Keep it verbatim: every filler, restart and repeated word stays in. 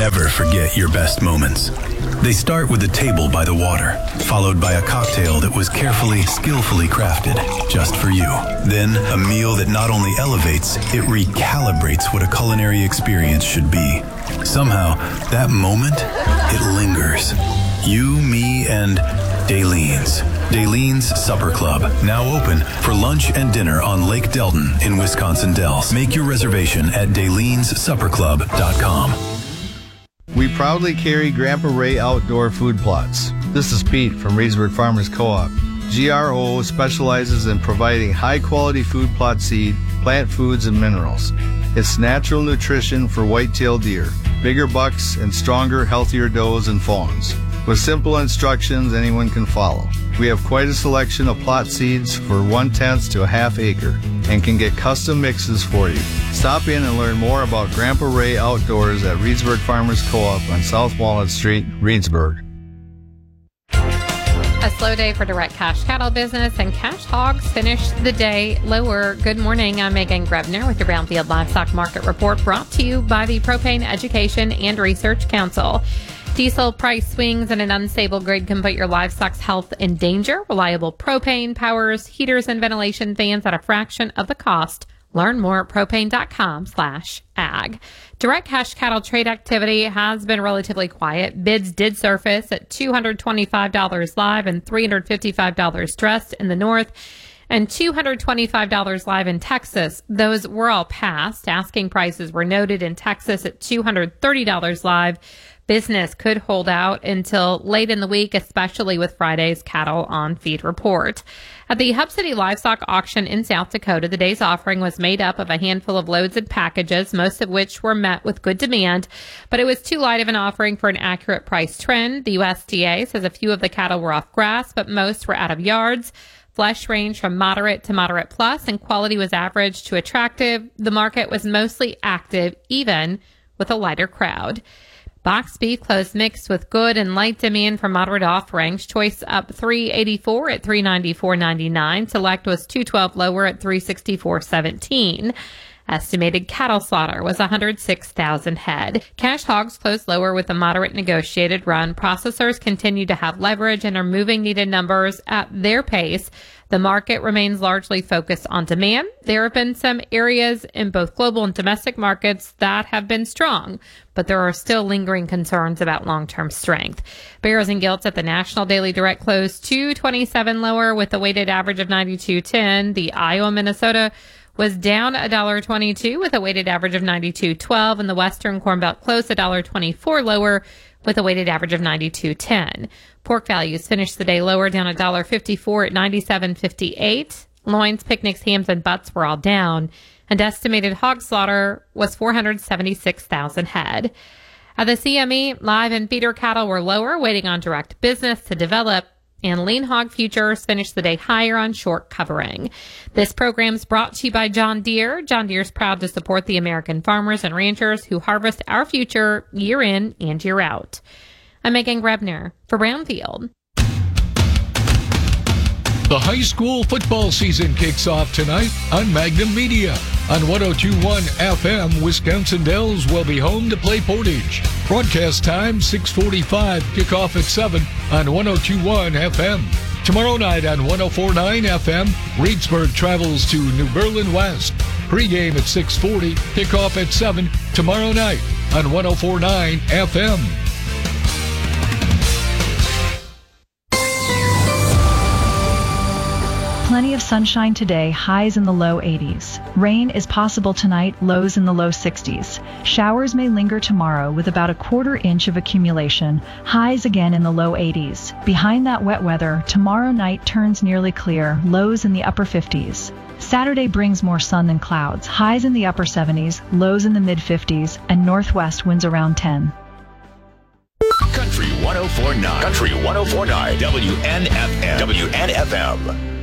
never forget your best moments. They start with a table by the water, followed by a cocktail that was carefully, skillfully crafted just for you. Then a meal that not only elevates, it recalibrates what a culinary experience should be. Somehow, that moment, it lingers. You, me, and Daylene's. Daylene's Supper Club, now open for lunch and dinner on Lake Delton in Wisconsin Dells. Make your reservation at daylens supper club dot com. We proudly carry Grandpa Ray Outdoor Food Plots. This is Pete from Reedsburg Farmers Co-op. G R O specializes in providing high-quality food plot seed, plant foods, and minerals. It's natural nutrition for white-tailed deer, bigger bucks, and stronger, healthier does and fawns. With simple instructions anyone can follow. We have quite a selection of plot seeds for one-tenth to a half acre and can get custom mixes for you. Stop in and learn more about Grandpa Ray Outdoors at Reedsburg Farmers Co-op on South Walnut Street, Reedsburg. A slow day for direct cash cattle business, and cash hogs finished the day lower. Good morning. I'm Megan Grebner with your Brownfield Livestock Market Report, brought to you by the Propane Education and Research Council. Diesel price swings and an unstable grid can put your livestock's health in danger. Reliable propane powers heaters and ventilation fans at a fraction of the cost. Learn more at propane.com slash ag. Direct cash cattle trade activity has been relatively quiet. Bids did surface at two hundred twenty-five dollars live and three hundred fifty-five dollars dressed in the north, and two hundred twenty-five dollars live in Texas. Those were all passed. Asking prices were noted in Texas at two hundred thirty dollars live. Business could hold out until late in the week, especially with Friday's cattle on feed report. At the Hub City Livestock Auction in South Dakota, the day's offering was made up of a handful of loads and packages, most of which were met with good demand, but it was too light of an offering for an accurate price trend. The U S D A says a few of the cattle were off grass, but most were out of yards. Flesh ranged from moderate to moderate plus, and quality was average to attractive. The market was mostly active, even with a lighter crowd. Box beef closed mixed with good and light demand for moderate offerings. Choice up three eighty-four at three ninety-four ninety-nine. Select was two twelve lower at three sixty-four seventeen. Estimated cattle slaughter was one hundred six thousand head. Cash hogs closed lower with a moderate negotiated run. Processors continue to have leverage and are moving needed numbers at their pace. The market remains largely focused on demand. There have been some areas in both global and domestic markets that have been strong, but there are still lingering concerns about long-term strength. Bears and gilts at the National Daily Direct closed two twenty-seven lower with a weighted average of ninety-two ten. The Iowa, Minnesota was down one dollar twenty-two with a weighted average of ninety-two twelve, and the Western Corn Belt closed one dollar twenty-four lower with a weighted average of ninety-two ten. Pork values finished the day lower, down one dollar fifty-four at ninety-seven fifty-eight. Loins, picnics, hams, and butts were all down, and estimated hog slaughter was four hundred seventy-six thousand head. At the C M E, live and feeder cattle were lower, waiting on direct business to develop, and lean hog futures finished the day higher on short covering. This program's brought to you by John Deere. John Deere's proud to support the American farmers and ranchers who harvest our future year in and year out. I'm Megan Grebner for Brownfield. The high school football season kicks off tonight on Magnum Media. On one oh two point one F M, Wisconsin Dells will be home to play Portage. Broadcast time six forty-five, kickoff at seven on one oh two point one F M. Tomorrow night on one oh four point nine F M, Reedsburg travels to New Berlin West. Pre-game at six forty, kickoff at seven tomorrow night on one oh four point nine F M. Plenty of sunshine today, highs in the low eighties. Rain is possible tonight, lows in the low sixties. Showers may linger tomorrow with about a quarter inch of accumulation, highs again in the low eighties. Behind that wet weather, tomorrow night turns nearly clear, lows in the upper fifties. Saturday brings more sun than clouds, highs in the upper seventies, lows in the mid fifties, and northwest winds around ten. Country one oh four point nine. Country one oh four point nine. W N F M. W N F M.